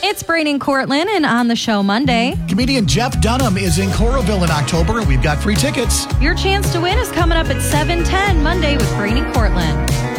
It's Brain and Cortland, and on the show Monday, comedian Jeff Dunham is in Coralville in October, and we've got free tickets. Your chance to win is coming up at 7:10 Monday with Brain and Cortland.